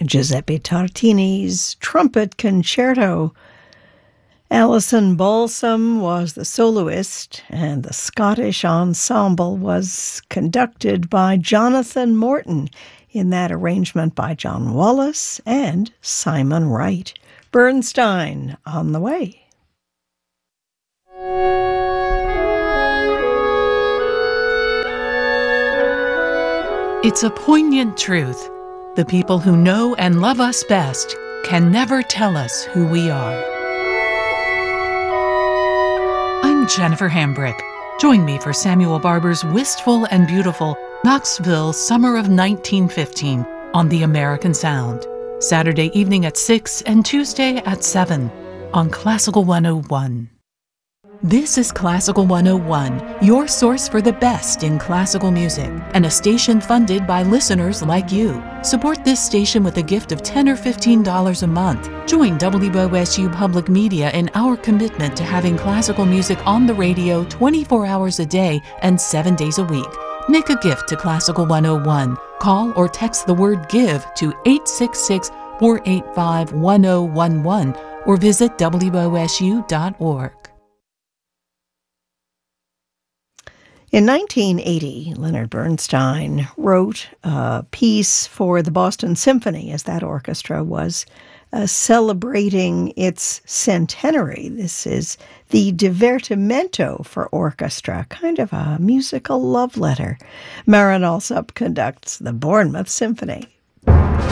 Giuseppe Tartini's Trumpet Concerto. Alison Balsam was the soloist, and the Scottish ensemble was conducted by Jonathan Morton in that arrangement by John Wallace and Simon Wright. Bernstein on the way. It's a poignant truth. The people who know and love us best can never tell us who we are. I'm Jennifer Hambrick. Join me for Samuel Barber's Wistful and Beautiful Knoxville Summer of 1915 on The American Sound, Saturday evening at 6 and Tuesday at 7 on Classical 101. This is Classical 101, your source for the best in classical music, and a station funded by listeners like you. Support this station with a gift of $10 or $15 a month. Join WOSU Public Media in our commitment to having classical music on the radio 24 hours a day and 7 days a week. Make a gift to Classical 101. Call or text the word GIVE to 866-485-1011 or visit WOSU.org. In 1980, Leonard Bernstein wrote a piece for the Boston Symphony as that orchestra was celebrating its centenary. This is the Divertimento for orchestra, kind of a musical love letter. Marin Alsop conducts the Bournemouth Symphony.